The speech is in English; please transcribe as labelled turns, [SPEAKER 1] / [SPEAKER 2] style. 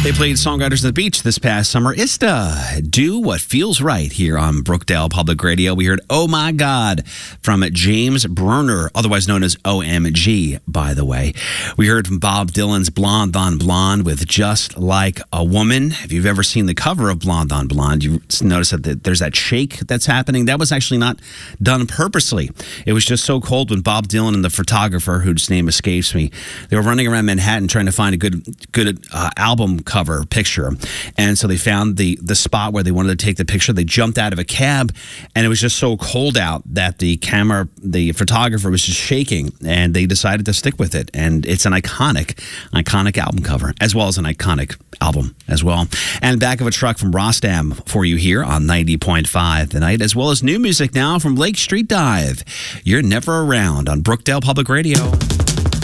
[SPEAKER 1] They played Songwriters on the Beach this past summer. Ista, Do What Feels Right here on Brookdale Public Radio. We heard Oh My God from James Bruner, otherwise known as OMG, by the way. We heard from Bob Dylan's Blonde on Blonde with Just Like a Woman. If you've ever seen the cover of Blonde on Blonde, you notice that there's that shake that's happening. That was actually not done purposely. It was just so cold when Bob Dylan and the photographer, whose name escapes me, they were running around Manhattan trying to find a good album cover picture, and so they found the spot where they wanted to take the picture. They jumped out of a cab, and it was just so cold out that the photographer was just shaking, and they decided to stick with it. And it's an iconic album cover, as well as an iconic album as well. And Back of a Truck from Rostam for you here on 90.5 tonight, as well as new music now from Lake Street Dive. You're Never Around on Brookdale Public Radio.